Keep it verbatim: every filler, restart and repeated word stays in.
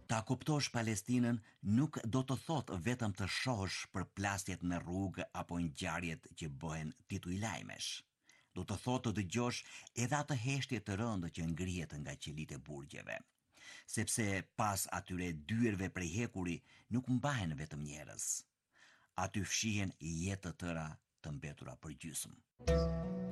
Ta kuptosh Palestinën nuk do të thotë vetëm të shohësh përplasjet në rrugë apo ngjarjet që bëhen titujlajmesh. Do të thotë të dëgjosh edhe atë heshtje të rëndë që ngrihet nga qelit e burgjeve. Sepse pas atyre dyerve prej hekuri nuk mbahen vetëm njerëz. Aty fshihen jetë të tëra të mbetura për gjysmë.